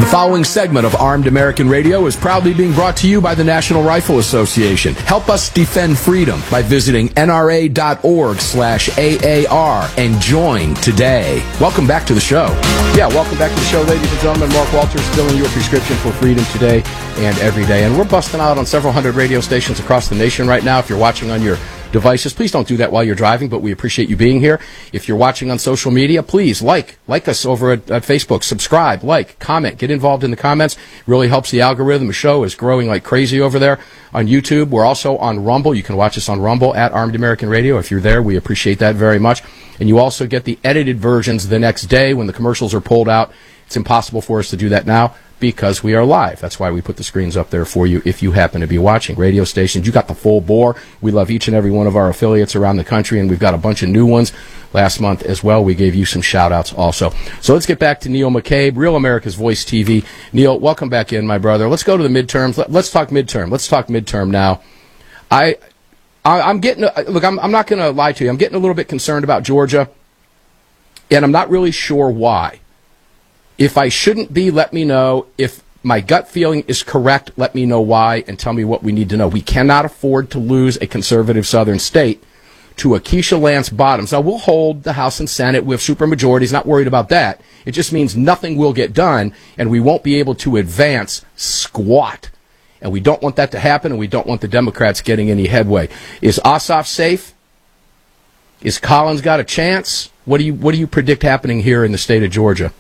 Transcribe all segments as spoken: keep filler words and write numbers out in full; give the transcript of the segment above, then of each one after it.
The following segment of Armed American Radio is proudly being brought to you by the National Rifle Association. Help us defend freedom by visiting nra.org slash AAR and join today. Welcome back to the show. Yeah, welcome back to the show, ladies and gentlemen. Mark Walters, filling your prescription for freedom today and every day. And we're busting out on several hundred radio stations across the nation right now. If you're watching on your devices, please don't do that while you're driving, but we appreciate you being here. If you're watching on social media, please like like us over at, at Facebook, subscribe, like, comment, get involved in the comments. It really helps the algorithm. The show is growing like crazy over there on YouTube. We're also on Rumble. You can watch us on Rumble at Armed American Radio. If you're there, we appreciate that very much. And you also get the edited versions the next day when the commercials are pulled out. It's impossible for us to do that now because we are live. That's why we put the screens up there for you if you happen to be watching. Radio stations, you got the full bore. We love each and every one of our affiliates around the country, and we've got a bunch of new ones last month as well. We gave you some shout-outs also. So let's get back to Neil McCabe, Real America's Voice T V. Neil, welcome back in, my brother. Let's go to the midterms. Let's talk midterm. Let's talk midterm now. I, I I'm getting, look, I'm, I'm not going to lie to you. I'm getting a little bit concerned about Georgia, and I'm not really sure why. If I shouldn't be, let me know. If my gut feeling is correct, let me know why and tell me what we need to know. We cannot afford to lose a conservative southern state to a Keisha Lance Bottoms. Now, we'll hold the House and Senate with supermajorities, not worried about that. It just means nothing will get done, and we won't be able to advance squat. And we don't want that to happen, and we don't want the Democrats getting any headway. Is Ossoff safe? Is Collins got a chance? What do you, what do you predict happening here in the state of Georgia?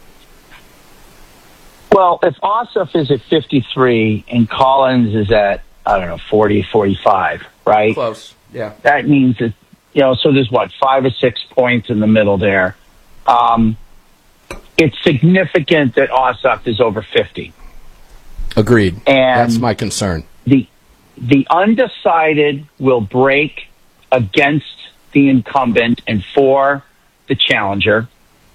Well, if Ossoff is at fifty-three and Collins is at, I don't know, forty, forty-five, right? Close, yeah. That means that, you know, so there's what, five or six points in the middle there. Um, it's significant that Ossoff is over fifty. Agreed. And that's my concern. The, the undecided will break against the incumbent and for the challenger.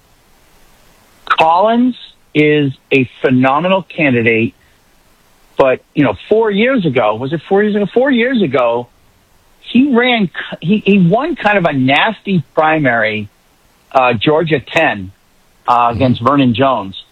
Collins is a phenomenal candidate, but, you know, four years ago, was it four years ago? Four years ago, he ran, he, he won kind of a nasty primary, uh, Georgia ten, uh, mm-hmm. against Vernon Jones.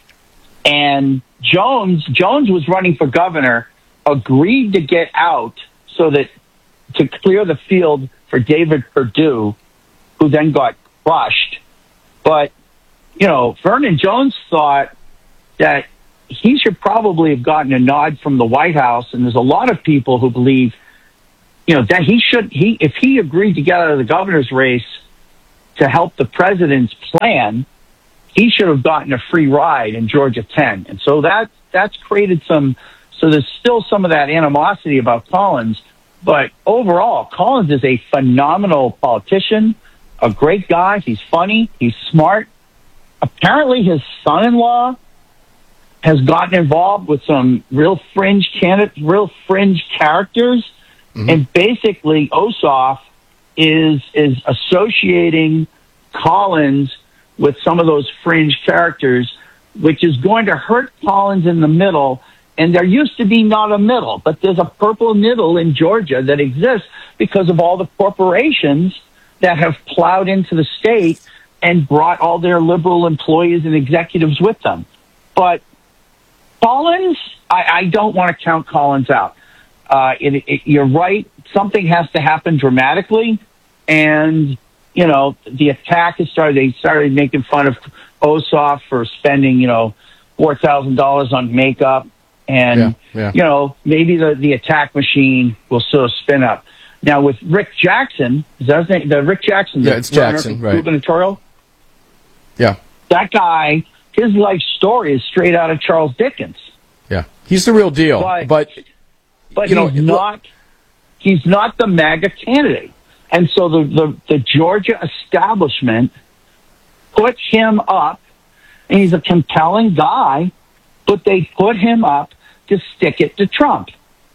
And Jones, Jones was running for governor, agreed to get out so that, to clear the field for David Perdue, who then got crushed. But, you know, Vernon Jones thought that he should probably have gotten a nod from the White House, and there's a lot of people who believe, you know, that he should, he if he agreed to get out of the governor's race to help the president's plan, he should have gotten a free ride in Georgia ten. And so that that's created some, so there's still some of that animosity about Collins, but overall, Collins is a phenomenal politician, a great guy. He's funny, he's smart. Apparently, his son-in-law has gotten involved with some real fringe candidates, real fringe characters, mm-hmm. and basically Ossoff is is associating Collins with some of those fringe characters, which is going to hurt Collins in the middle. And there used to be not a middle, but there's a purple middle in Georgia that exists because of all the corporations that have plowed into the state and brought all their liberal employees and executives with them. But Collins, I, I don't want to count Collins out. Uh, it, it, you're right. Something has to happen dramatically. And, you know, the attack has started. They started making fun of Ossoff for spending, you know, four thousand dollars on makeup. And, yeah, yeah. you know, maybe the, the attack machine will sort of spin up. Now, with Rick Jackson, is that his name? The Rick Jackson, yeah, the it's Jackson, right? Gubernatorial. Yeah. That guy, his life story is straight out of Charles Dickens. Yeah. He's the real deal. But, but, but you he's know, not he's not the MAGA candidate. And so the, the, the Georgia establishment put him up, and he's a compelling guy, but they put him up to stick it to Trump.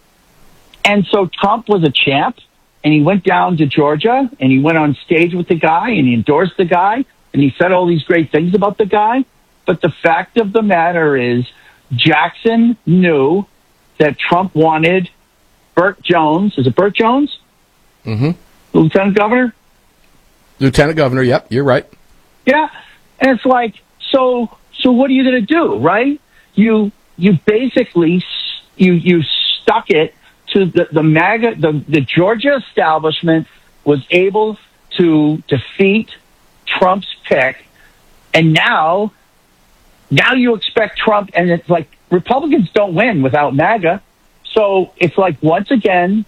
And so Trump was a champ, and he went down to Georgia, and he went on stage with the guy, and he endorsed the guy, and he said all these great things about the guy. But the fact of the matter is, Jackson knew that Trump wanted Burt Jones. Is it Burt Jones? Mm-hmm. Lieutenant Governor? Lieutenant Governor, yep, you're right. Yeah. And it's like, so so what are you going to do, right? you you basically you you stuck it to the the MAGA the, the Georgia establishment was able to defeat Trump's pick, and now now you expect Trump, and it's like Republicans don't win without MAGA. So it's like once again,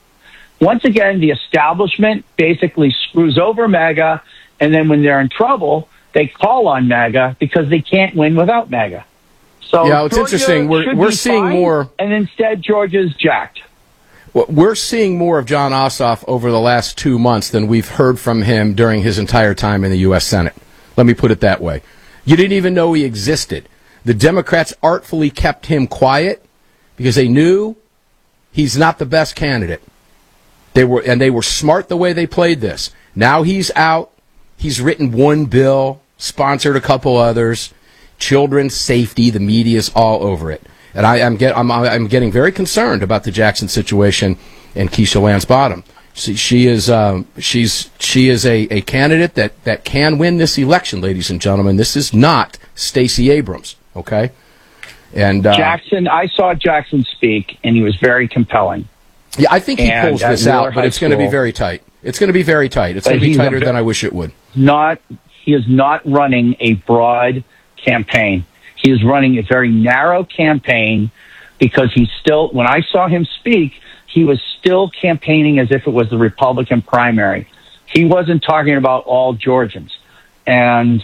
once again, the establishment basically screws over MAGA, and then when they're in trouble, they call on MAGA because they can't win without MAGA. So yeah, it's Georgia interesting. We're should we're be seeing fine, more, and instead Georgia's jacked. we're seeing more of Jon Ossoff over the last two months than we've heard from him during his entire time in the U S Senate. Let me put it that way. You didn't even know he existed. The Democrats artfully kept him quiet because they knew he's not the best candidate. They were, and they were smart the way they played this. Now he's out. He's written one bill, sponsored a couple others. Children's safety, the media's all over it. And I, I'm, get, I'm, I'm getting very concerned about the Jackson situation and Keisha Lance Bottom. She, she is um, she's she is a, a candidate that, that can win this election, ladies and gentlemen. This is not Stacey Abrams, okay? And uh, Jackson, I saw Jackson speak, and he was very compelling. Yeah, I think he and pulls this out, but it's going to be very tight. It's going to be very tight. It's going to be tighter than I wish it would. Not he is not running a broad campaign. He is running a very narrow campaign because he's still, when I saw him speak, he was still campaigning as if it was the Republican primary. He wasn't talking about all Georgians. And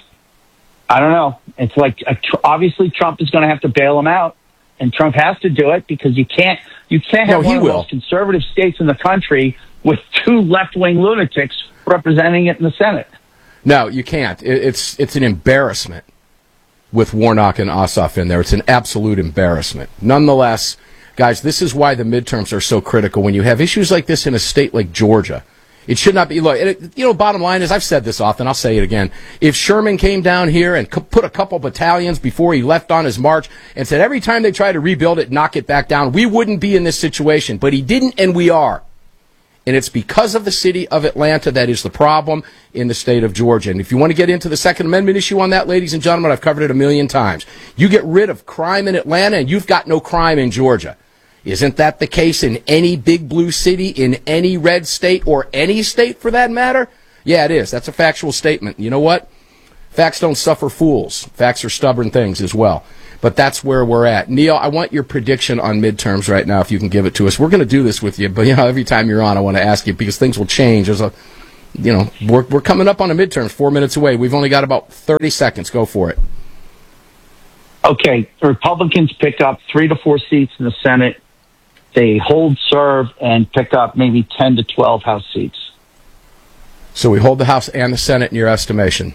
I don't know. It's like, uh, obviously Trump is going to have to bail him out, and Trump has to do it because you can't, you can't have no, one of the will. most conservative states in the country with two left-wing lunatics representing it in the Senate. No, you can't. It, it's, it's an embarrassment with Warnock and Ossoff in there. It's an absolute embarrassment. Nonetheless, guys, this is why the midterms are so critical. When you have issues like this in a state like Georgia, it should not be. Look, it, you know, bottom line is, I've said this often, I'll say it again. If Sherman came down here and put a couple battalions before he left on his march and said every time they try to rebuild it, knock it back down, we wouldn't be in this situation. But he didn't, and we are. And it's because of the city of Atlanta that is the problem in the state of Georgia. And if you want to get into the Second Amendment issue on that, ladies and gentlemen, I've covered it a million times. You get rid of crime in Atlanta and you've got no crime in Georgia. Isn't that the case in any big blue city, in any red state, or any state for that matter? Yeah, it is. That's a factual statement. You know what? Facts don't suffer fools. Facts are stubborn things as well. But that's where we're at. Neil, I want your prediction on midterms right now, if you can give it to us. We're going to do this with you, but you know, every time you're on, I want to ask you because things will change. There's a, you know, we're we're coming up on a midterms, four minutes away. We've only got about thirty seconds. Go for it. Okay, the Republicans pick up three to four seats in the Senate. They hold serve and pick up maybe ten to twelve House seats. So we hold the House and the Senate in your estimation.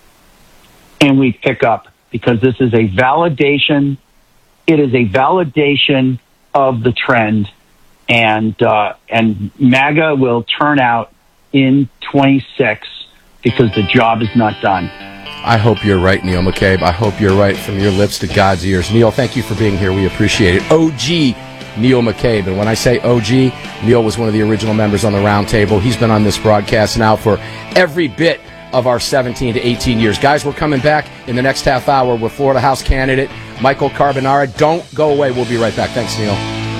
And we pick up, because this is a validation. It is a validation of the trend, and uh, and MAGA will turn out in twenty-six because the job is not done. I hope you're right, Neil McCabe. I hope you're right from your lips to God's ears. Neil, thank you for being here. We appreciate it. O G Neil McCabe. And when I say O G, Neil was one of the original members on the round table. He's been on this broadcast now for every bit of our seventeen to eighteen years. Guys, we're coming back in the next half hour with Florida House candidate Michael Carbonara. Don't go away. We'll be right back. Thanks, Neil.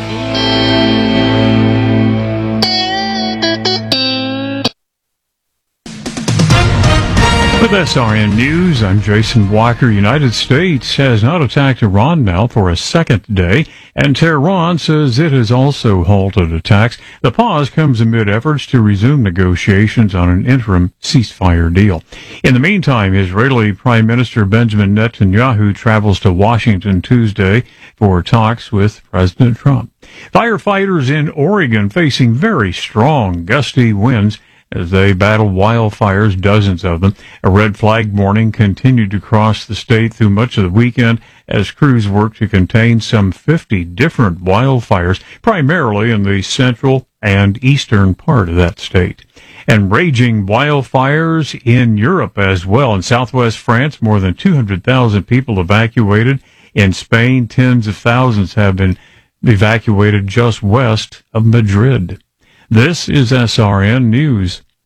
With S R N News, I'm Jason Walker. United States has not attacked Iran now for a second day, and Tehran says it has also halted attacks. The pause comes amid efforts to resume negotiations on an interim ceasefire deal. In the meantime, Israeli Prime Minister Benjamin Netanyahu travels to Washington Tuesday for talks with President Trump. Firefighters in Oregon facing very strong, gusty winds as they battle wildfires, dozens of them. A red flag warning continued to cross the state through much of the weekend as crews worked to contain some fifty different wildfires, primarily in the central and eastern part of that state. And raging wildfires in Europe as well. In southwest France, more than two hundred thousand people evacuated. In Spain, tens of thousands have been evacuated just west of Madrid. This is S R N News.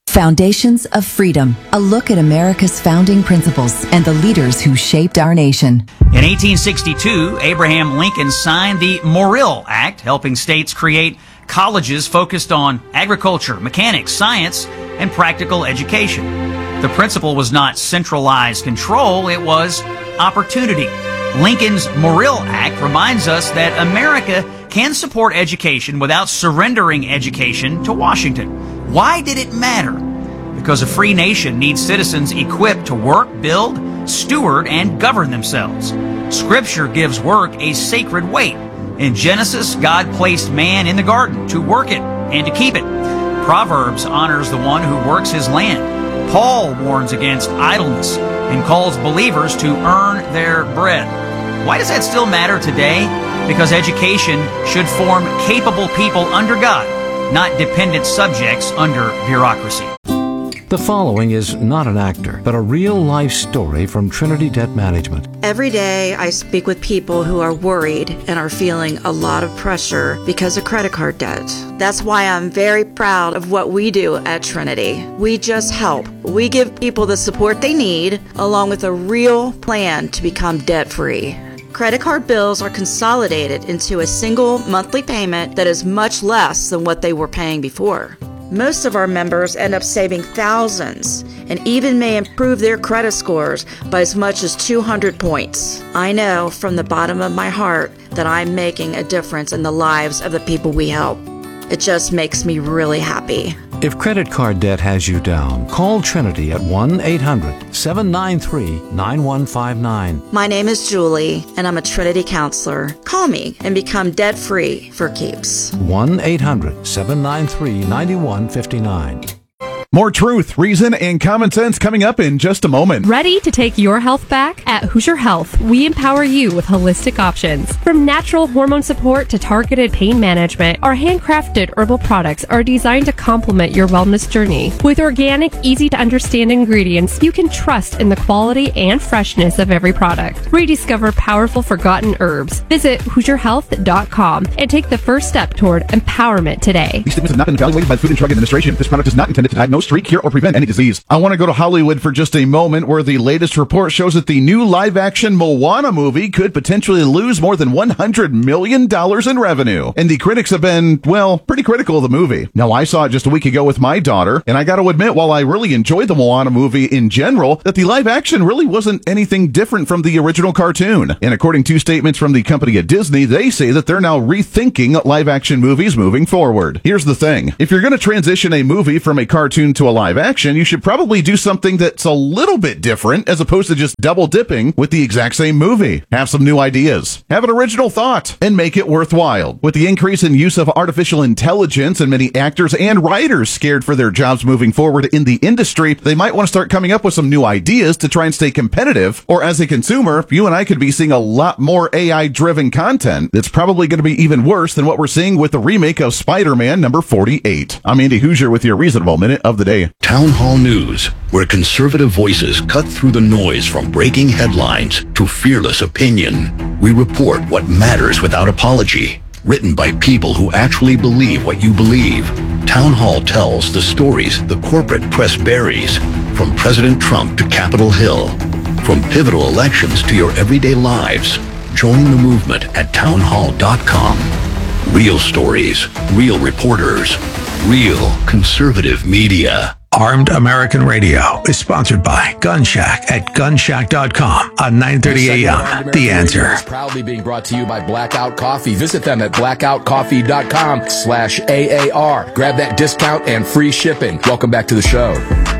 Foundations of Freedom, a look at America's founding principles and the leaders who shaped our nation. In eighteen sixty-two, Abraham Lincoln signed the Morrill Act, helping states create colleges focused on agriculture, mechanics, science, and practical education. The principle was not centralized control, it was opportunity. Lincoln's Morrill Act reminds us that America can support education without surrendering education to Washington. Why did it matter? Because a free nation needs citizens equipped to work, build, steward, and govern themselves. Scripture gives work a sacred weight. In Genesis, God placed man in the garden to work it and to keep it. Proverbs honors the one who works his land. Paul warns against idleness and calls believers to earn their bread. Why does that still matter today? Because education should form capable people under God, not dependent subjects under bureaucracy. The following is not an actor, but a real-life story from Trinity Debt Management. Every day I speak with people who are worried and are feeling a lot of pressure because of credit card debt. That's why I'm very proud of what we do at Trinity. We just help. We give people the support they need, along with a real plan to become debt-free. Credit card bills are consolidated into a single monthly payment that is much less than what they were paying before. Most of our members end up saving thousands and even may improve their credit scores by as much as two hundred points. I know from the bottom of my heart that I'm making a difference in the lives of the people we help. It just makes me really happy. If credit card debt has you down, call Trinity at one eight hundred seven nine three nine one five nine. My name is Julie, and I'm a Trinity counselor. Call me and become debt-free for keeps. one eight hundred seven nine three nine one five nine. More truth, reason, and common sense coming up in just a moment. Ready to take your health back? At Hoosier Health, we empower you with holistic options. From natural hormone support to targeted pain management, our handcrafted herbal products are designed to complement your wellness journey. With organic, easy-to-understand ingredients, you can trust in the quality and freshness of every product. Rediscover powerful forgotten herbs. Visit Hoosier Health dot com and take the first step toward empowerment today. These statements have not been evaluated by the Food and Drug Administration. This product is not intended to diagnose, treat, cure, or prevent any disease. I want to go to Hollywood for just a moment, where the latest report shows that the new live-action Moana movie could potentially lose more than one hundred million dollars in revenue. And the critics have been, well, pretty critical of the movie. Now, I saw it just a week ago with my daughter, and I got to admit, while I really enjoyed the Moana movie in general, that the live-action really wasn't anything different from the original cartoon. And according to statements from the company at Disney, they say that they're now rethinking live-action movies moving forward. Here's the thing. If you're going to transition a movie from a cartoon to a live action, you should probably do something that's a little bit different as opposed to just double dipping with the exact same movie. Have some new ideas, have an original thought, and make it worthwhile. With the increase in use of artificial intelligence and many actors and writers scared for their jobs moving forward in the industry, they might want to start coming up with some new ideas to try and stay competitive. Or as a consumer, you and I could be seeing a lot more A I-driven content that's probably going to be even worse than what we're seeing with the remake of Spider-Man number forty-eight. I'm Andy Hoosier with your Reasonable Minute of the Day. Town Hall News, where conservative voices cut through the noise from breaking headlines to fearless opinion. We report what matters without apology. Written by people who actually believe what you believe. Town Hall tells the stories the corporate press buries, from President Trump to Capitol Hill, from pivotal elections to your everyday lives. Join the movement at town hall dot com. Real stories, real reporters, real conservative media. Armed American Radio is sponsored by Gun Shack at gun shack dot com on nine thirty a.m. The Answer. Is proudly being brought to you by Blackout Coffee. Visit them at blackout coffee dot com slash A A R. Grab that discount and free shipping. Welcome back to the show.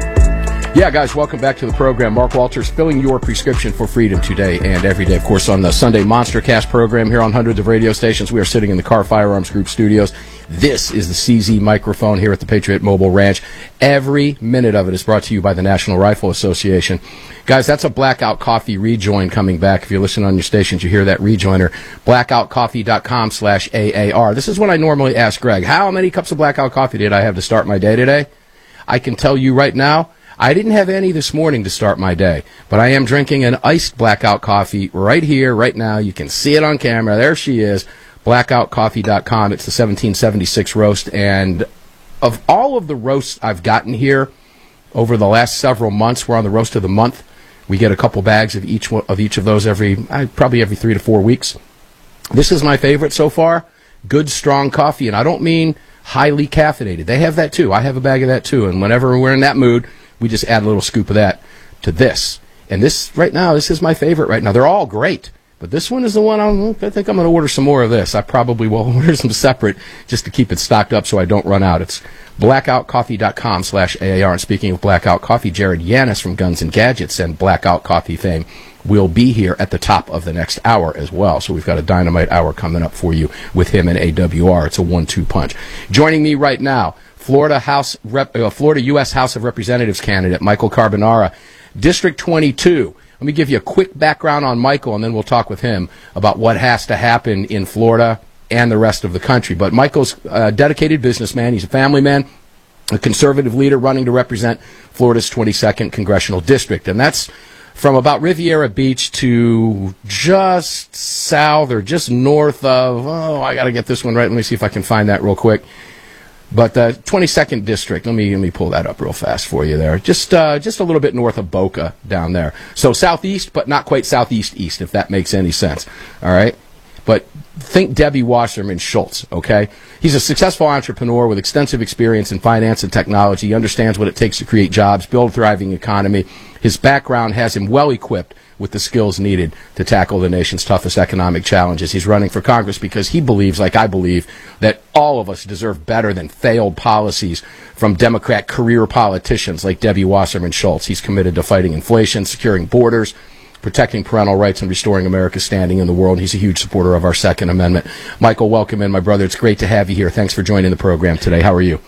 Yeah, guys, welcome back to the program. Mark Walters filling your prescription for freedom today and every day. Of course, on the Sunday Monster Cast program here on hundreds of radio stations, we are sitting in the Car Firearms Group studios. This is the C Z microphone here at the Patriot Mobile Ranch. Every minute of it is brought to you by the National Rifle Association. Guys, that's a Blackout Coffee rejoin coming back. If you're listening on your stations, you hear that rejoiner. blackout coffee dot com slash A A R. This is when I normally ask Greg, how many cups of Blackout Coffee did I have to start my day today? I can tell you right now, I didn't have any this morning to start my day, but I am drinking an iced Blackout Coffee right here, right now. You can see it on camera. There she is, blackout coffee dot com. It's the seventeen seventy-six roast, and of all of the roasts I've gotten here, over the last several months. We're on the roast of the month. We get a couple bags of each one, of each of those every uh, probably every three to four weeks. This is my favorite so far. Good, strong coffee, and I don't mean highly caffeinated. They have that too. I have a bag of that too, and whenever we're in that mood, we just add a little scoop of that to this. And this, right now, this is my favorite right now. They're all great, but this one is the one I'm, I think I'm going to order some more of this. I probably will order some separate just to keep it stocked up so I don't run out. It's blackoutcoffee.com slash AAR. And speaking of Blackout Coffee, Jared Yanis from Guns and Gadgets and Blackout Coffee fame will be here at the top of the next hour as well. So we've got a dynamite hour coming up for you with him and A W R. It's a one two punch. Joining me right now, Florida House Rep, uh, Florida U S House of Representatives candidate Michael Carbonara, District twenty-two. Let me give you a quick background on Michael, and then we'll talk with him about what has to happen in Florida and the rest of the country. But Michael's a dedicated businessman. He's a family man, a conservative leader running to represent Florida's twenty-second congressional district. And that's from about Riviera Beach to just south or just north of, oh, I got to get this one right. Let me see if I can find that real quick. But the twenty-second district, let me let me pull that up real fast for you there. Just uh, just a little bit north of Boca down there. So southeast, but not quite southeast east, if that makes any sense. All right? But think Debbie Wasserman Schultz, okay? He's a successful entrepreneur with extensive experience in finance and technology. He understands what it takes to create jobs, build a thriving economy. His background has him well equipped with the skills needed to tackle the nation's toughest economic challenges. He's running for Congress because he believes, like I believe, that all of us deserve better than failed policies from Democrat career politicians like Debbie Wasserman Schultz. He's committed to fighting inflation, securing borders, protecting parental rights, and restoring America's standing in the world. He's a huge supporter of our Second Amendment. Michael, welcome in, my brother. It's great to have you here. Thanks for joining the program today. How are you?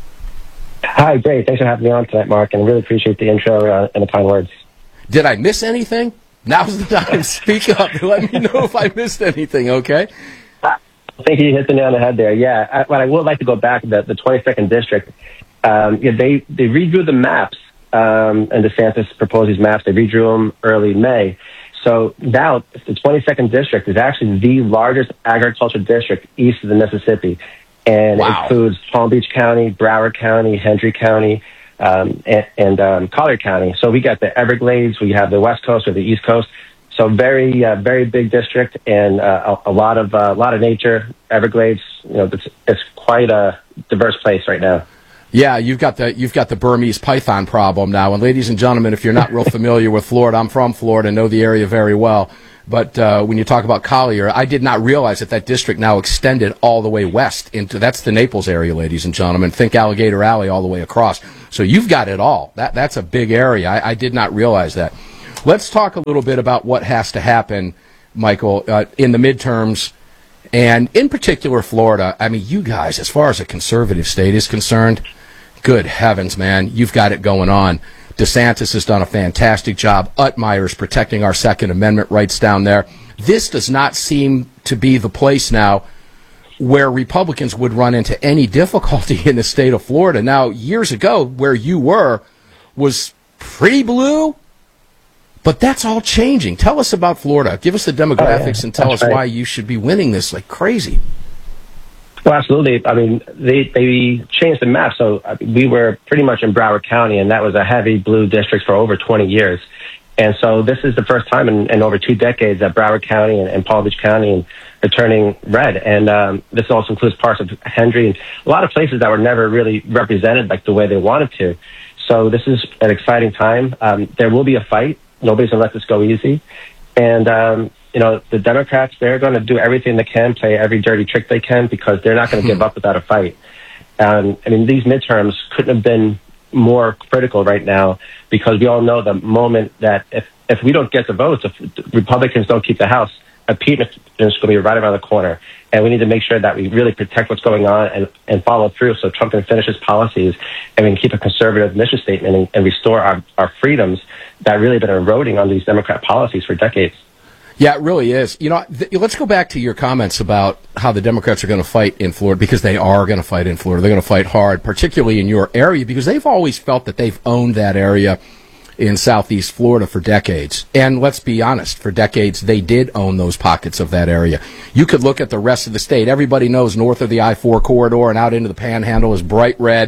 Hi, great. Thanks for having me on tonight, Mark, and I really appreciate the intro uh, and the kind words. Did I miss anything? Now's the time. Speak up. Let me know if I missed anything, okay? I think you hit the nail on the head there. Yeah, I, but I would like to go back to the, the twenty-second district. Um, yeah, they, they redrew the maps, um, and DeSantis proposed these maps. They redrew them early May. So now the twenty-second district is actually the largest agricultural district east of the Mississippi. And wow. It includes Palm Beach County, Broward County, Hendry County, um, and, and um, Collier County. So we got the Everglades, we have the West Coast or the East Coast. So very, uh, very big district, and uh, a, a lot of uh, a lot of nature. Everglades, you know, it's, it's quite a diverse place right now. Yeah, you've got the you've got the Burmese python problem now. And ladies and gentlemen, if you're not real familiar with Florida, I'm from Florida, know the area very well. But uh, when you talk about Collier, I did not realize that that district now extended all the way west into, that's the Naples area, ladies and gentlemen. Think Alligator Alley all the way across. So you've got it all. That That's a big area. I, I did not realize that. Let's talk a little bit about what has to happen, Michael, uh, in the midterms, and in particular Florida. I mean, you guys, as far as a conservative state is concerned, good heavens, man, you've got it going on. DeSantis has done a fantastic job. Utmeyer's protecting our Second Amendment rights down there. This does not seem to be the place now where Republicans would run into any difficulty in the state of Florida. Now, years ago, where you were was pretty blue, but that's all changing. Tell us about Florida. Give us the demographics oh, yeah. and tell that's us right. why you should be winning this like crazy. Well, absolutely. I mean, they, they changed the map. So I mean, we were pretty much in Broward County, and that was a heavy blue district for over twenty years. And so this is the first time in, in over two decades that Broward County and, and Palm Beach County are turning red. And um, this also includes parts of Hendry and a lot of places that were never really represented like the way they wanted to. So this is an exciting time. Um, there will be a fight. Nobody's going to let this go easy. And, um, you know, the Democrats, they're going to do everything they can, play every dirty trick they can, because they're not going to give up without a fight. Um, I mean, these midterms couldn't have been more critical right now, because we all know the moment that if, if we don't get the votes, if Republicans don't keep the House, impeachment is going to be right around the corner. And we need to make sure that we really protect what's going on and, and follow through so Trump can finish his policies and we can keep a conservative mission statement and, and restore our, our freedoms that really have been eroding on these Democrat policies for decades. Yeah, it really is. You know, th- let's go back to your comments about how the Democrats are going to fight in Florida, because they are going to fight in Florida. They're going to fight hard, particularly in your area, because they've always felt that they've owned that area in southeast Florida for decades. And let's be honest, for decades, they did own those pockets of that area. You could look at the rest of the state. Everybody knows north of the I four corridor and out into the Panhandle is bright red.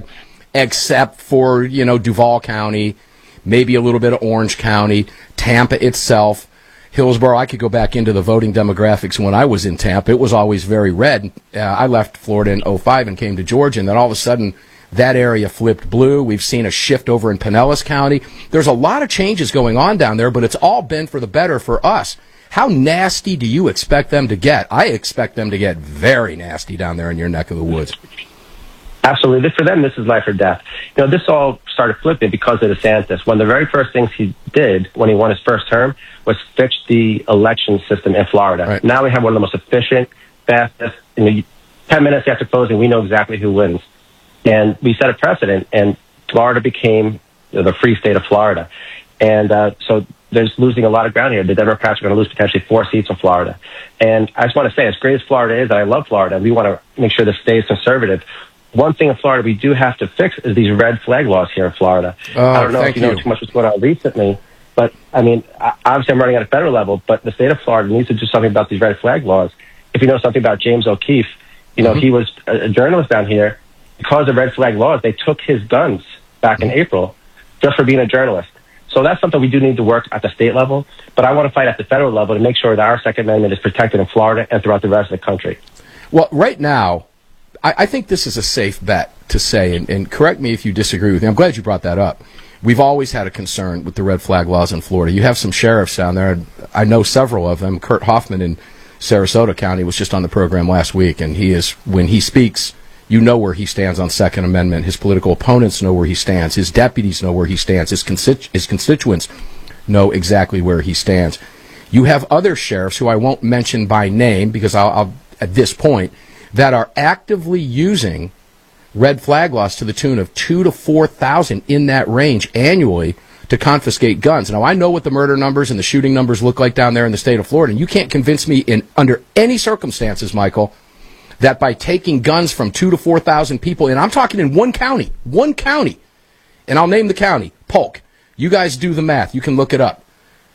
except for, you know, Duval County, maybe a little bit of Orange County, Tampa itself, Hillsborough. I could go back into the voting demographics when I was in Tampa. It was always very red. Uh, I left Florida in oh five and came to Georgia, and then all of a sudden that area flipped blue. We've seen a shift over in Pinellas County. There's a lot of changes going on down there, but it's all been for the better for us. How nasty do you expect them to get? I expect them to get very nasty down there in your neck of the woods. Absolutely. For them, this is life or death. You know, this all started flipping because of DeSantis. One of the very first things he did when he won his first term was fix the election system in Florida. Right. Now we have one of the most efficient, fastest, you know, ten minutes after closing, we know exactly who wins. And we set a precedent, and Florida became, you know, the free state of Florida. And uh, so there's losing a lot of ground here. The Democrats are going to lose potentially four seats in Florida. And I just want to say, as great as Florida is, and I love Florida, and we want to make sure the state is conservative, one thing in Florida we do have to fix is these red flag laws here in Florida. Oh, I don't know if you know you. too much what's going on recently, but, I mean, obviously I'm running at a federal level, but the state of Florida needs to do something about these red flag laws. If you know something about James O'Keefe, you know, mm-hmm. he was a journalist down here. Because of red flag laws, they took his guns back in April just for being a journalist. So that's something we do need to work at the state level, but I want to fight at the federal level to make sure that our Second Amendment is protected in Florida and throughout the rest of the country. Well, right now, I, I think this is a safe bet to say, and, and correct me if you disagree with me. I'm glad you brought that up. We've always had a concern with the red flag laws in Florida. You have some sheriffs down there. I know several of them. Kurt Hoffman in Sarasota County was just on the program last week, and he is, when he speaks, you know where he stands on Second Amendment. His political opponents know where he stands. His deputies know where he stands. His, constitu- his constituents know exactly where he stands. You have other sheriffs who I won't mention by name because I'll, I'll at this point, that are actively using red flag laws to the tune of two to four thousand in that range annually to confiscate guns. Now I know what the murder numbers and the shooting numbers look like down there in the state of Florida, and you can't convince me in under any circumstances, Michael, that by taking guns from two to four thousand people, and I'm talking in one county, one county, and I'll name the county, Polk. You guys do the math. You can look it up.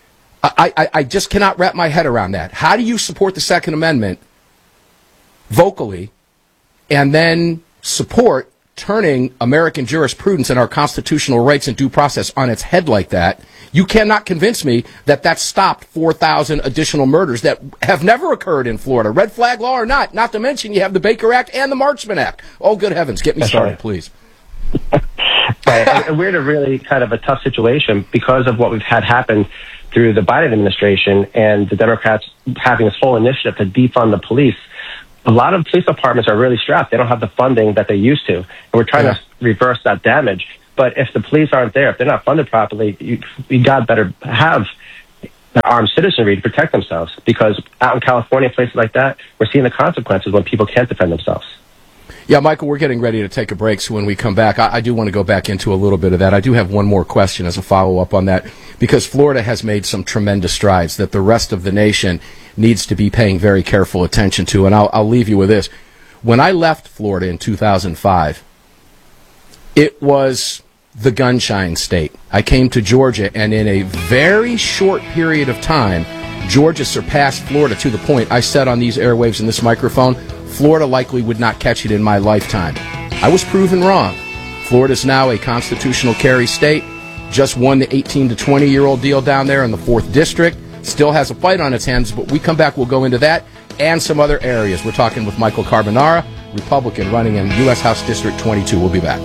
I, I, I just cannot wrap my head around that. How do you support the Second Amendment vocally and then support turning American jurisprudence and our constitutional rights and due process on its head like that? You cannot convince me that that stopped four thousand additional murders that have never occurred in Florida, red flag law or not. Not to mention you have the Baker Act and the Marksman Act. Oh, good heavens. Get me That's started, right. please. Right. And, and we're in a really kind of a tough situation because of what we've had happen through the Biden administration and the Democrats having this whole initiative to defund the police. A lot of police departments are really strapped. They don't have the funding that they used to. And we're trying yeah. to reverse that damage. But if the police aren't there, if they're not funded properly, you, you got better have armed citizenry to protect themselves. Because out in California, places like that, we're seeing the consequences when people can't defend themselves. Yeah, Michael, we're getting ready to take a break, so when we come back, I, I do want to go back into a little bit of that. I do have one more question as a follow-up on that, because Florida has made some tremendous strides that the rest of the nation needs to be paying very careful attention to, and I'll, I'll leave you with this. When I left Florida in two thousand five, it was the gunshine state. I came to Georgia, and in a very short period of time, Georgia surpassed Florida to the point I said on these airwaves in this microphone, Florida likely would not catch it in my lifetime. I was proven wrong. Florida is now a constitutional carry state, just won the eighteen to twenty-year-old deal down there in the fourth District, still has a fight on its hands, but we come back, we'll go into that and some other areas. We're talking with Michael Carbonara, Republican, running in U S House District twenty-two. We'll be back.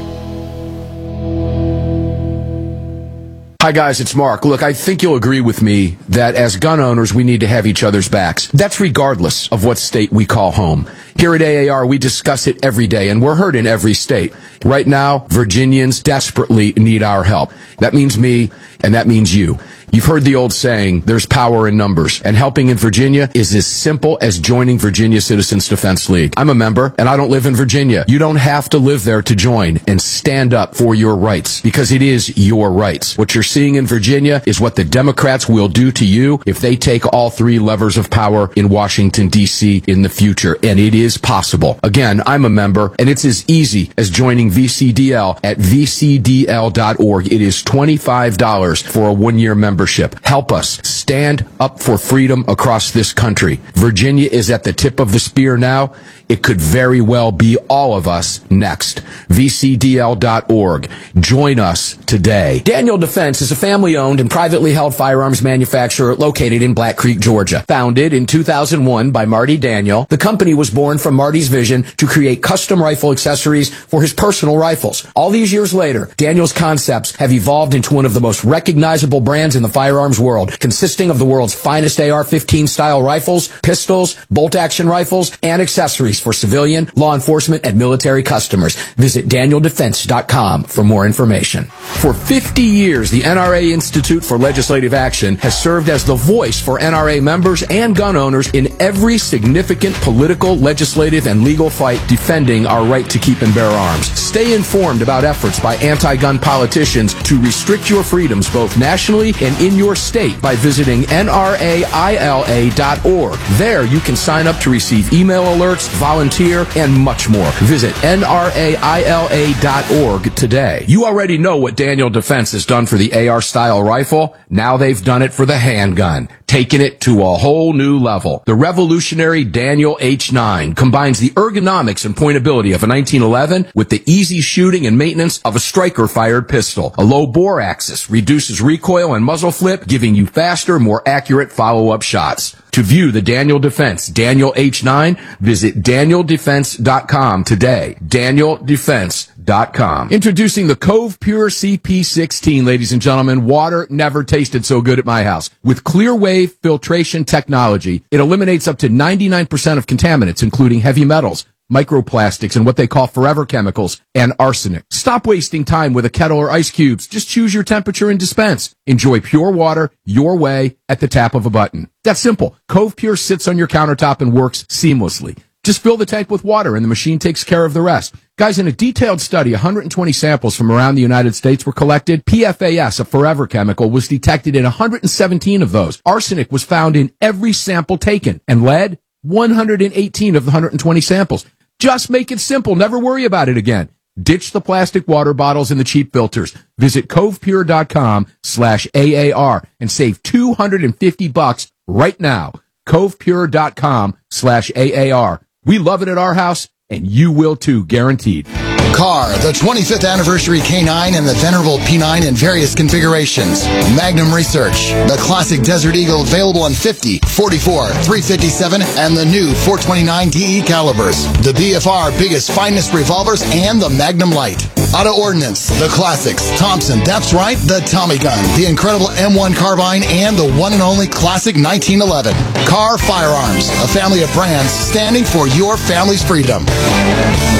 Hi guys, it's Mark. Look, I think you'll agree with me that as gun owners, we need to have each other's backs. That's regardless of what state we call home. Here at A A R, we discuss it every day, and we're heard in every state. Right now, Virginians desperately need our help. That means me, and that means you. You've heard the old saying, there's power in numbers, and helping in Virginia is as simple as joining Virginia Citizens Defense League. I'm a member, and I don't live in Virginia. You don't have to live there to join and stand up for your rights, because it is your rights. What you're seeing in Virginia is what the Democrats will do to you if they take all three levers of power in Washington, D C in the future, and it is is possible. Again, I'm a member, and it's as easy as joining V C D L at v c d l dot org. It is twenty-five dollars for a one-year membership. Help us stand up for freedom across this country. Virginia is at the tip of the spear now. It could very well be all of us next. v c d l dot org. Join us today. Daniel Defense is a family-owned and privately held firearms manufacturer located in Black Creek, Georgia. Founded in two thousand one by Marty Daniel, the company was born from Marty's vision to create custom rifle accessories for his personal rifles. All these years later, Daniel's concepts have evolved into one of the most recognizable brands in the firearms world, consisting of the world's finest A R fifteen style rifles, pistols, bolt-action rifles, and accessories for civilian, law enforcement, and military customers. Visit daniel defense dot com for more information. For fifty years, the N R A Institute for Legislative Action has served as the voice for N R A members and gun owners in every significant political, legislative, and legal fight defending our right to keep and bear arms. Stay informed about efforts by anti-gun politicians to restrict your freedoms both nationally and in your state by visiting N R A I L A dot org. There you can sign up to receive email alerts, volunteer, and much more. Visit N R A I L A dot org today. You already know what Daniel Defense has done for the A R-style rifle. Now they've done it for the handgun, taking it to a whole new level. The revolutionary Daniel H nine combines the ergonomics and pointability of a nineteen eleven with the easy shooting and maintenance of a striker-fired pistol. A low bore axis reduces recoil and muzzle flip, giving you faster, more accurate follow-up shots. To view the Daniel Defense Daniel H nine, visit daniel defense dot com today. daniel defense dot com. Introducing the Cove Pure C P sixteen, ladies and gentlemen. Water never tasted so good at my house. With clear wave filtration technology, it eliminates up to ninety-nine percent of contaminants, including heavy metals, microplastics, and what they call forever chemicals, and arsenic. Stop wasting time with a kettle or ice cubes. Just choose your temperature and dispense. Enjoy pure water your way at the tap of a button. That's simple. Cove Pure sits on your countertop and works seamlessly. Just fill the tank with water and the machine takes care of the rest. Guys, in a detailed study, one hundred twenty samples from around the United States were collected. P F A S, a forever chemical, was detected in one hundred seventeen of those. Arsenic was found in every sample taken. And lead, one hundred eighteen of the one hundred twenty samples. Just make it simple. Never worry about it again. Ditch the plastic water bottles and the cheap filters. Visit covepure dot com slash A A R and save two hundred fifty bucks right now. covepure dot com slash A A R. We love it at our house, and you will too, guaranteed. Car, the twenty-fifth anniversary K nine and the venerable P nine in various configurations. Magnum Research, the classic Desert Eagle available in fifty, forty-four, three fifty-seven, and the new four twenty-nine D E calibers. The B F R biggest, finest revolvers, and the Magnum Light. Auto Ordnance, the classics. Thompson, that's right, the Tommy gun, the incredible M one carbine, and the one and only classic nineteen eleven. Car Firearms, a family of brands standing for your family's freedom.